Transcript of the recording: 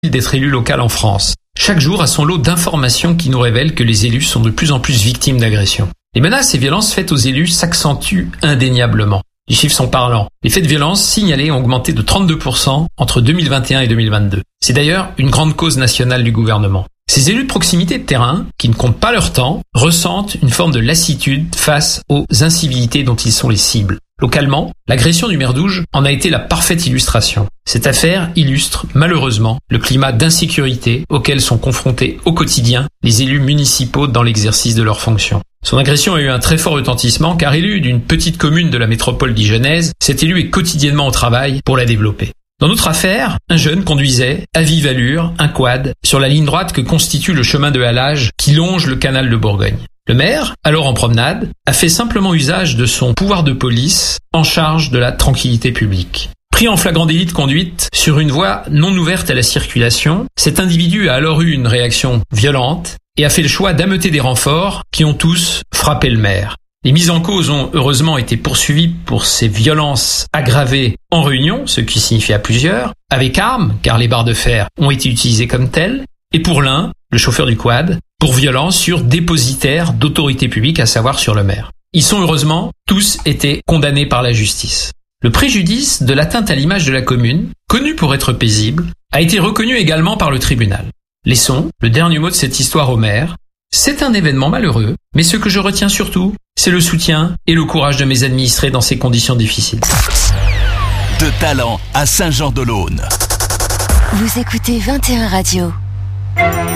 d'être élu local en France. Chaque jour a son lot d'informations qui nous révèlent que les élus sont de plus en plus victimes d'agressions. Les menaces et violences faites aux élus s'accentuent indéniablement. Les chiffres sont parlants. Les faits de violence signalés ont augmenté de 32% entre 2021 et 2022. C'est d'ailleurs une grande cause nationale du gouvernement. Ces élus de proximité de terrain, qui ne comptent pas leur temps, ressentent une forme de lassitude face aux incivilités dont ils sont les cibles. Localement, l'agression du maire d'Ouge en a été la parfaite illustration. Cette affaire illustre, malheureusement, le climat d'insécurité auquel sont confrontés au quotidien les élus municipaux dans l'exercice de leurs fonctions. Son agression a eu un très fort retentissement car élu d'une petite commune de la métropole dijonnaise, cet élu est quotidiennement au travail pour la développer. Dans notre affaire, un jeune conduisait, à vive allure, un quad, sur la ligne droite que constitue le chemin de halage qui longe le canal de Bourgogne. Le maire, alors en promenade, a fait simplement usage de son pouvoir de police en charge de la tranquillité publique. Pris en flagrant délit de conduite sur une voie non ouverte à la circulation, cet individu a alors eu une réaction violente et a fait le choix d'ameuter des renforts qui ont tous frappé le maire. Les mises en cause ont heureusement été poursuivies pour ces violences aggravées en réunion, ce qui signifie à plusieurs, avec armes, car les barres de fer ont été utilisées comme telles, et pour l'un, le chauffeur du quad, pour violence sur dépositaire d'autorité publique, à savoir sur le maire. Ils sont heureusement tous été condamnés par la justice. Le préjudice de l'atteinte à l'image de la commune, connu pour être paisible, a été reconnu également par le tribunal. Laissons le dernier mot de cette histoire au maire. C'est un événement malheureux, mais ce que je retiens surtout, c'est le soutien et le courage de mes administrés dans ces conditions difficiles. De Talent à Saint-Jean-de-Laune. Vous écoutez 21 Radio.